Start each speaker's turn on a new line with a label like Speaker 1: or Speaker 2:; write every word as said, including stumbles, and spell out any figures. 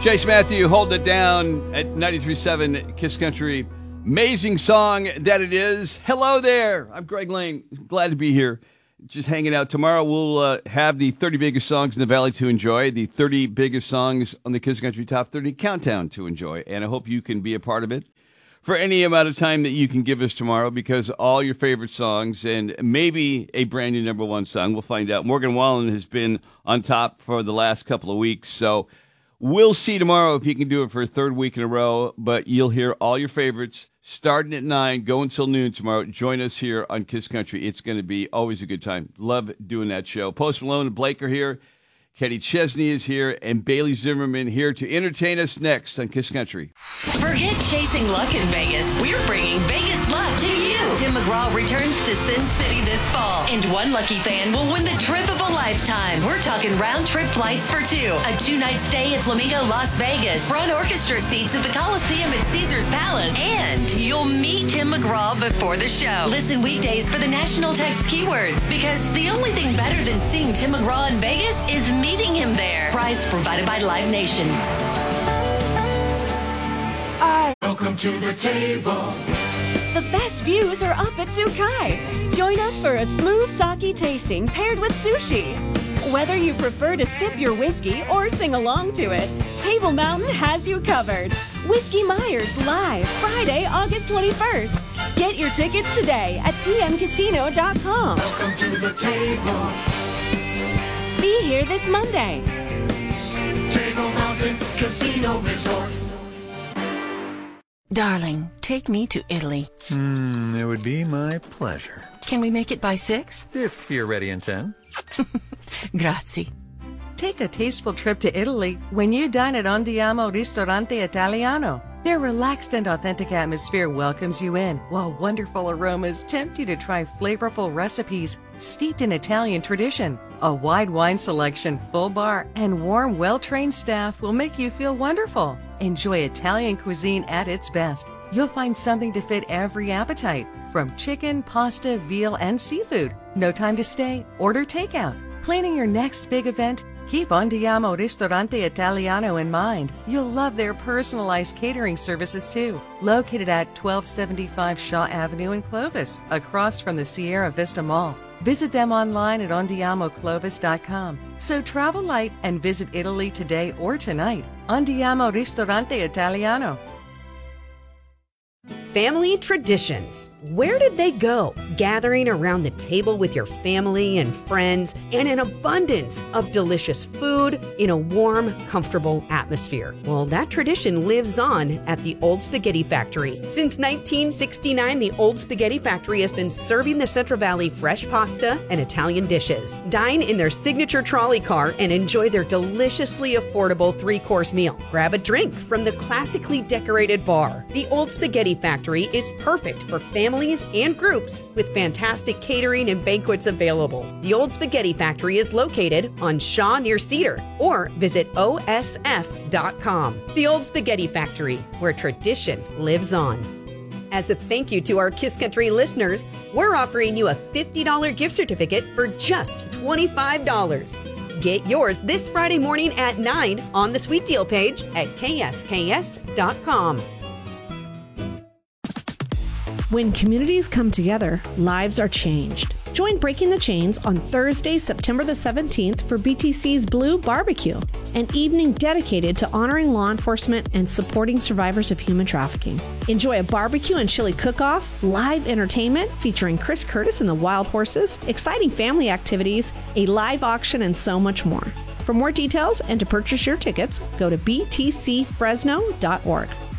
Speaker 1: Chase Matthew, Hold It Down at ninety-three point seven Kiss Country. Amazing song that it is. Hello there. I'm Greg Lane. Glad to be here. Just hanging out. Tomorrow we'll uh, have the thirty biggest songs in the Valley to enjoy, the thirty biggest songs on the Kiss Country Top thirty Countdown to enjoy. And I hope you can be a part of it for any amount of time that you can give us tomorrow, because all your favorite songs and maybe a brand new number one song. We'll find out. Morgan Wallen has been on top for the last couple of weeks, so we'll see tomorrow if he can do it for a third week in a row, but you'll hear all your favorites starting at nine, go until noon tomorrow. Join us here on Kiss Country. It's going to be always a good time. Love doing that show. Post Malone and Blake are here. Kenny Chesney is here, and Bailey Zimmerman here to entertain us next on Kiss Country.
Speaker 2: Forget chasing luck in Vegas. We're bringing Vegas luck to you. Tim McGraw returns to Sin City this fall, and one lucky fan will win the trip of a lifetime. We're talking round-trip flights for two, a two-night stay at Flamingo Las Vegas, front orchestra seats at the Coliseum at Caesars Palace, and you'll meet Tim McGraw before the show. Listen weekdays for the national text keywords, because the only thing better than seeing Tim McGraw in Vegas is meeting him there. Prize provided by Live Nation.
Speaker 3: I Welcome to the table.
Speaker 4: The best views are up at Sukai. Join us for a smooth sake tasting paired with sushi. Whether you prefer to sip your whiskey or sing along to it, Table Mountain has you covered. Whiskey Myers live Friday, August twenty-first. Get your tickets today at T M casino dot com.
Speaker 3: Welcome to the table.
Speaker 4: Be here this Monday.
Speaker 3: Table Mountain Casino Resort.
Speaker 5: Darling, take me to Italy.
Speaker 6: Hmm, it would be my pleasure.
Speaker 5: Can we make it by six?
Speaker 6: If you're ready in ten.
Speaker 5: Grazie.
Speaker 7: Take a tasteful trip to Italy when you dine at Andiamo Ristorante Italiano. Their relaxed and authentic atmosphere welcomes you in, while wonderful aromas tempt you to try flavorful recipes steeped in Italian tradition. A wide wine selection, full bar, and warm, well-trained staff will make you feel wonderful. Enjoy Italian cuisine at its best. You'll find something to fit every appetite, from chicken, pasta, veal, and seafood. No time to stay? Order takeout. Planning your next big event? Keep Andiamo Ristorante Italiano in mind. You'll love their personalized catering services too. Located at twelve seventy-five Shaw Avenue in Clovis, across from the Sierra Vista Mall. Visit them online at andiamo clovis dot com. So travel light and visit Italy today or tonight. Andiamo Ristorante Italiano.
Speaker 8: Family traditions. Where did they go? Gathering around the table with your family and friends, and an abundance of delicious food in a warm, comfortable atmosphere. Well, that tradition lives on at the Old Spaghetti Factory. Since nineteen sixty-nine, the Old Spaghetti Factory has been serving the Central Valley fresh pasta and Italian dishes. Dine in their signature trolley car and enjoy their deliciously affordable three-course meal. Grab a drink from the classically decorated bar. The Old Spaghetti Factory is perfect for families and groups with fantastic catering and banquets available. The Old Spaghetti Factory is located on Shaw near Cedar, or visit O S F dot com. The Old Spaghetti Factory, where tradition lives on. As a thank you to our Kiss Country listeners, we're offering you a fifty dollars gift certificate for just twenty-five dollars. Get yours this Friday morning at nine on the Sweet Deal page at K S K S dot com.
Speaker 9: When communities come together, lives are changed. Join Breaking the Chains on Thursday, September the seventeenth for B T C's Blue Barbecue, an evening dedicated to honoring law enforcement and supporting survivors of human trafficking. Enjoy a barbecue and chili cook-off, live entertainment featuring Chris Curtis and the Wild Horses, exciting family activities, a live auction, and so much more. For more details and to purchase your tickets, go to b t c fresno dot org.